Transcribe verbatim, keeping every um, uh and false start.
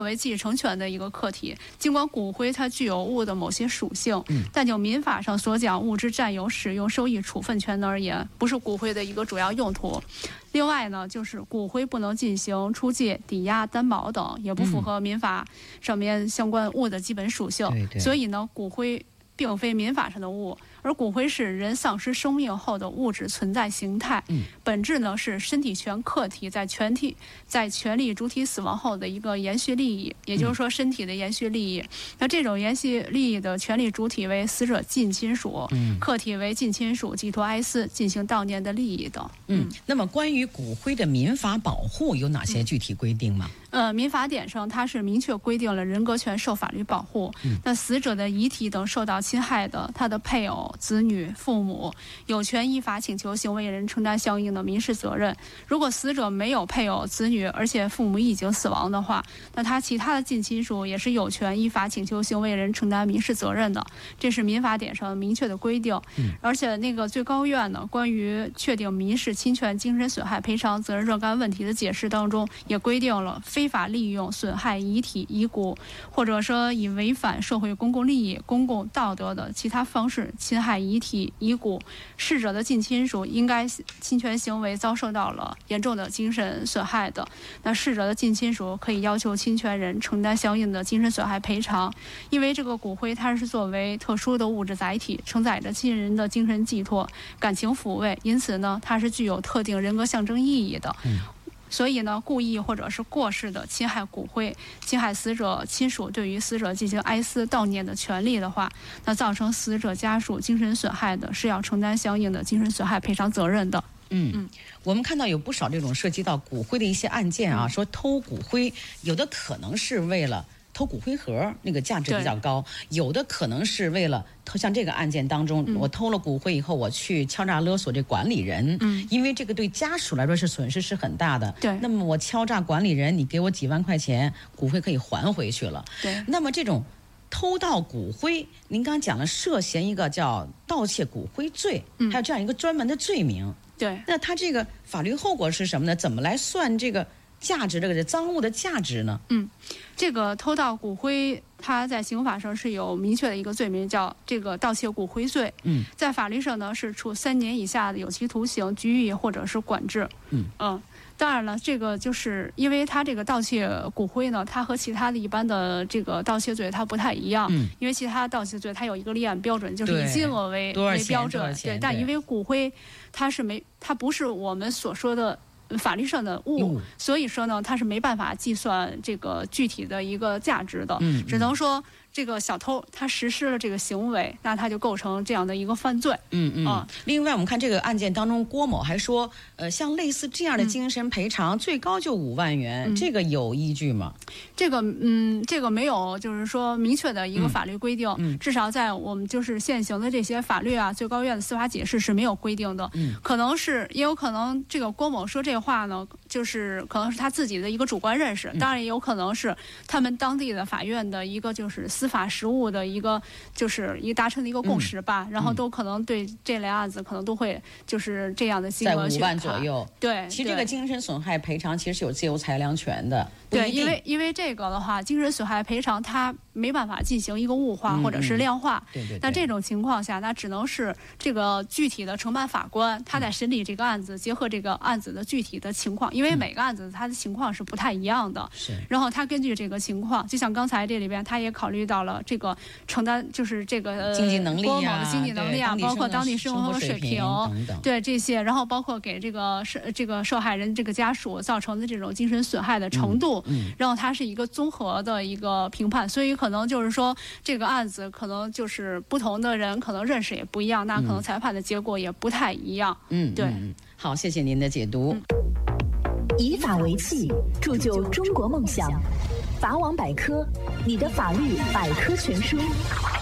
为继承权的一个课题。尽管骨灰它具有物的某些属性， 嗯、 但就民法上所讲物之占有、使用、收益、处分权而言，不是骨灰的一个主要用途。另外呢，就是骨灰不能进行出借、抵押、担保等，也不符合民法上面相关物的基本属性。 对对， 所以呢，骨灰并非民法上的物。而骨灰是人丧失生命后的物质存在形态， 嗯、 本质呢是身体权客体在全体在权利主体死亡后的一个延续利益，也就是说身体的延续利益。嗯、那这种延续利益的权利主体为死者近亲属， 嗯、 客体为近亲属，寄托哀思，进行悼念的利益等。 嗯，那么关于骨灰的民法保护有哪些具体规定吗？ 嗯、呃，民法典上它是明确规定了人格权受法律保护。 嗯、 那死者的遗体等受到侵害的，他的配偶、子女、父母有权依法请求行为人承担相应的民事责任。如果死者没有配偶、子女，而且父母已经死亡的话，那他其他的近亲属也是有权依法请求行为人承担民事责任的。这是民法典上明确的规定。 嗯、 而且那个最高院呢，关于确定民事侵权精神损害赔偿责任若干问题的解释当中，也规定了非法利用、损害遗体、遗骨，或者说以违反社会公共利益、公共道德的其他方式侵害遗体、遗骨，逝者的近亲属应该侵权行为遭受到了严重的精神损害的，那逝者的近亲属可以要求侵权人承担相应的精神损害赔偿。因为这个骨灰它是作为特殊的物质载体，承载着亲人的精神寄托、感情抚慰，因此呢，它是具有特定人格象征意义的。 嗯所以呢，故意或者是过失的侵害骨灰、侵害死者亲属对于死者进行哀思悼念的权利的话，那造成死者家属精神损害的，是要承担相应的精神损害赔偿责任的。 嗯嗯，我们看到有不少这种涉及到骨灰的一些案件啊，嗯、说偷骨灰，有的可能是为了偷骨灰盒，那个价值比较高；有的可能是为了偷，像这个案件当中，嗯、我偷了骨灰以后，我去敲诈勒索这管理人， 嗯， 因为这个对家属来说是损失是很大的。 对， 那么我敲诈管理人，你给我几万块钱，骨灰可以还回去了。 对， 那么这种偷盗骨灰，您刚刚讲了涉嫌一个叫盗窃骨灰罪， 嗯、 还有这样一个专门的罪名。 对， 那他这个法律后果是什么呢？怎么来算这个价值，这个赃物的价值呢？ 嗯，这个偷盗骨灰，它在刑法上是有明确的一个罪名，叫这个盗窃骨灰罪。 嗯， 在法律上呢是处三年以下的有期徒刑、拘役或者是管制。 嗯嗯，当然了，这个就是因为它这个盗窃骨灰呢，它和其他的一般的这个盗窃罪它不太一样。 嗯， 因为其他盗窃罪它有一个立案标准，就是以金额为为标准。对，但因为骨灰它是没，它不是我们所说的法律上的物，所以说呢，它是没办法计算这个具体的一个价值的， 嗯嗯、 只能说这个小偷他实施了这个行为，那他就构成这样的一个犯罪。 嗯嗯。啊、另外，我们看这个案件当中，郭某还说，呃，像类似这样的精神赔偿，嗯、最高就五万元，嗯、这个有依据吗？ 这个，嗯，这个没有，就是说明确的一个法律规定， 嗯嗯、 至少在我们就是现行的这些法律啊，最高院的司法解释是没有规定的。 嗯， 可能是，也有可能这个郭某说这话呢，就是可能是他自己的一个主观认识，当然也有可能是他们当地的法院的一个就是司法实务的一个就是一达成的一个共识吧， 嗯、 然后都可能对这类案子可能都会就是这样的金额在五万左右。 对， 其实这个精神损害赔偿其实是有自由裁量权的。 对，因为因为这个的话，精神损害赔偿它没办法进行一个物化或者是量化。 嗯嗯、对, 对对。 那这种情况下，那只能是这个具体的承办法官他在审理这个案子，嗯、结合这个案子的具体的情况，因为每个案子它的情况是不太一样的。 是。 然后他根据这个情况，就像刚才这里边，他也考虑到了这个承担，就是这个、呃、 经济能力郭某的经济能力啊，包括当地生活水平等等， 对这些，然后包括给这个受这个受害人这个家属造成的这种精神损害的程度， 嗯嗯、 然后它是一个综合的一个评判，所以可能就是说这个案子可能就是不同的人可能认识也不一样，那可能裁判的结果也不太一样。 嗯， 对。 嗯、好，谢谢您的解读。嗯、 以法为器，铸就中国梦想。法网百科，你的法律百科全书。